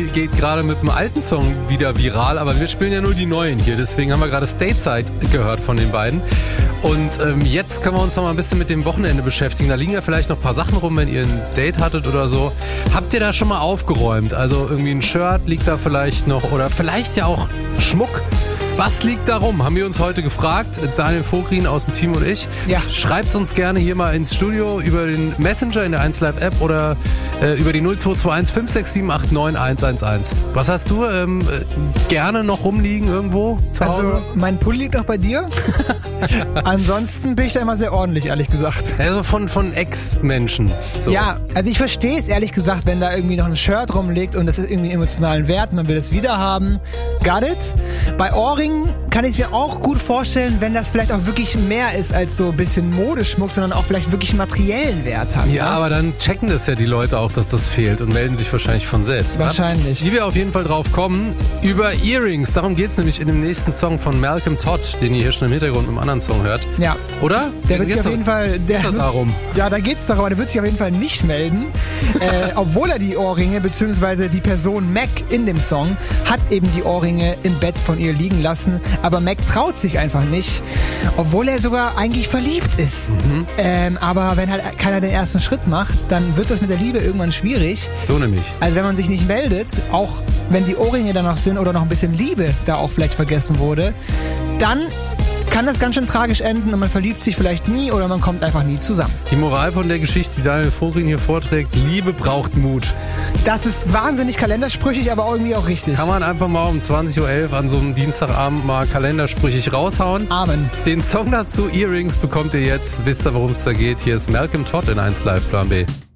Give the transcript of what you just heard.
geht gerade mit dem alten Song wieder viral, aber wir spielen ja nur die neuen hier. Deswegen haben wir gerade Stateside gehört von den beiden. Und jetzt können wir uns noch mal ein bisschen mit dem Wochenende beschäftigen. Da liegen ja vielleicht noch ein paar Sachen rum, wenn ihr ein Date hattet oder so. Habt ihr da schon mal aufgeräumt? Also irgendwie ein Shirt liegt da vielleicht noch oder vielleicht ja auch Schmuck. Was liegt da rum? Haben wir uns heute gefragt. Daniel Vogrin aus dem Team und ich. Ja. Schreibt uns gerne hier mal ins Studio über den Messenger in der 1Live-App oder über die 0221 567 89 111. Was hast du gerne noch rumliegen irgendwo zu Hause? Also mein Pulli liegt noch bei dir. Ansonsten bin ich da immer sehr ordentlich, ehrlich gesagt. Also von Ex-Menschen. So. Ja, also ich verstehe es ehrlich gesagt, wenn da irgendwie noch ein Shirt rumliegt und das ist irgendwie einen emotionalen Wert, man will es wieder haben. Got it? Bei Ohrringen kann ich mir auch gut vorstellen, wenn das vielleicht auch wirklich mehr ist als so ein bisschen Modeschmuck, sondern auch vielleicht wirklich materiellen Wert hat. Ja, aber dann checken das ja die Leute auch, dass das fehlt und melden sich wahrscheinlich von selbst. Wahrscheinlich. Wie wir auf jeden Fall drauf kommen, über Earrings. Darum geht's nämlich in dem nächsten Song von Malcolm Todd, den ihr hier schon im Hintergrund mit einem anderen Song hört. Ja. Oder? Der wird sich auf jeden Fall... darum. Ja, da geht's darum, aber der wird sich auf jeden Fall nicht melden. Obwohl er die Ohrringe, beziehungsweise die Person Mac in dem Song, hat eben die Ohrringe im Bett von ihr liegen lassen. Aber Mac traut sich einfach nicht, obwohl er sogar eigentlich verliebt ist. Aber wenn halt keiner den ersten Schritt macht, dann wird das mit der Liebe irgendwann schwierig. So nämlich. Also wenn man sich nicht meldet, auch wenn die Ohrringe da noch sind oder noch ein bisschen Liebe da auch vielleicht vergessen wurde, dann kann das ganz schön tragisch enden und man verliebt sich vielleicht nie oder man kommt einfach nie zusammen. Die Moral von der Geschichte, die Daniel Vogrin hier vorträgt, Liebe braucht Mut. Das ist wahnsinnig kalendersprüchig, aber irgendwie auch richtig. Kann man einfach mal um 20.11 Uhr an so einem Dienstagabend mal kalendersprüchig raushauen. Amen. Den Song dazu, Earrings, bekommt ihr jetzt. Wisst ihr, worum es da geht? Hier ist Malcolm Todd in 1Live Plan B.